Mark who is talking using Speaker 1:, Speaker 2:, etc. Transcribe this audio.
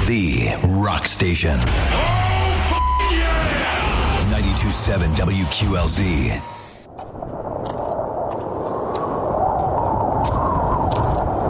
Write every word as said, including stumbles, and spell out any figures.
Speaker 1: The Rock Station. ninety-two point seven W Q L Z.